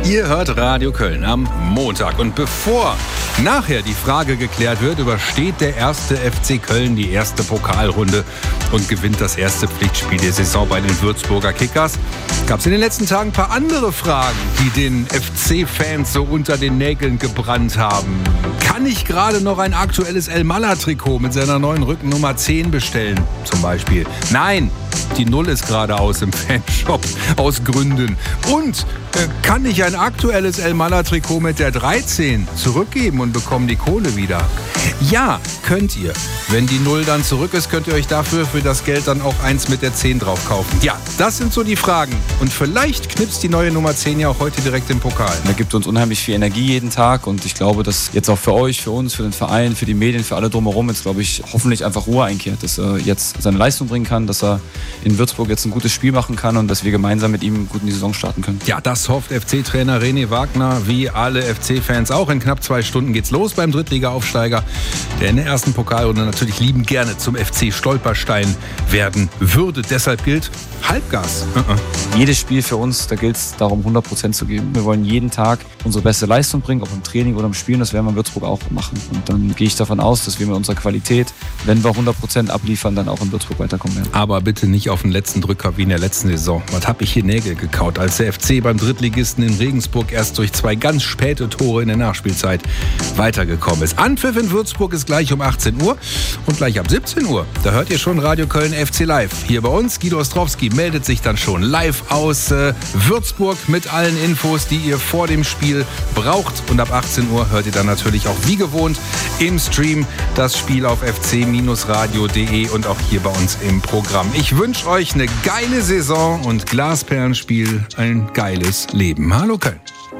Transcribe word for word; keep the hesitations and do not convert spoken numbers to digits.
Ihr hört Radio Köln am Montag. Und bevor nachher die Frage geklärt wird, übersteht der erste F C Köln die erste Pokalrunde und gewinnt das erste Pflichtspiel der Saison bei den Würzburger Kickers, gab es in den letzten Tagen ein paar andere Fragen, die den F C-Fans so unter den Nägeln gebrannt haben. Kann ich gerade noch ein aktuelles El Mala-Trikot mit seiner neuen Rückennummer zehn bestellen, zum Beispiel? Nein, die Null ist gerade aus im Fanshop, aus Gründen. Und äh, kann ich ein aktuelles El Mala-Trikot mit der dreizehn zurückgeben und bekomme die Kohle wieder? Ja, könnt ihr. Wenn die Null dann zurück ist, könnt ihr euch dafür für das Geld dann auch eins mit der zehn drauf kaufen. Ja, das sind so die Fragen. Und vielleicht knipst die neue Nummer zehn ja auch heute direkt im Pokal. Da gibt uns unheimlich viel Energie jeden Tag und ich glaube, dass jetzt auch für euch, für uns, für den Verein, für die Medien, für alle drumherum jetzt, glaube ich, hoffentlich einfach Ruhe einkehrt, dass er jetzt seine Leistung bringen kann, dass er in Würzburg jetzt ein gutes Spiel machen kann und dass wir gemeinsam mit ihm gut in die Saison starten können. Ja, das hofft F C-Trainer René Wagner, wie alle F C-Fans auch. In knapp zwei Stunden geht's los beim Drittliga-Aufsteiger, der in der ersten Pokalrunde natürlich liebend gerne zum F C Stolperstein werden würde. Deshalb gilt Halbgas. Uh-uh. Jedes Spiel für uns, da gilt es darum, hundert Prozent zu geben. Wir wollen jeden Tag unsere beste Leistung bringen, ob im Training oder im Spiel. Das werden wir in Würzburg auch machen. Und dann gehe ich davon aus, dass wir mit unserer Qualität, wenn wir hundert Prozent abliefern, dann auch in Würzburg weiterkommen werden. Aber bitte nicht auf den letzten Drücker wie in der letzten Saison. Was habe ich hier Nägel gekaut, als der F C beim Drittligisten in Regensburg erst durch zwei ganz späte Tore in der Nachspielzeit weitergekommen ist. Anpfiff in Würzburg ist gleich um achtzehn Uhr und gleich ab siebzehn Uhr. Da hört ihr schon Radio Köln F C Live. Hier bei uns, Guido Ostrowski meldet sich dann schon live aus äh, Würzburg mit allen Infos, die ihr vor dem Spiel braucht. Und ab achtzehn Uhr hört ihr dann natürlich auch wie gewohnt im Stream das Spiel auf f c radio punkt d e und auch hier bei uns im Programm. Ich wünsche euch eine geile Saison und Glasperlenspiel ein geiles Leben. Hallo Köln.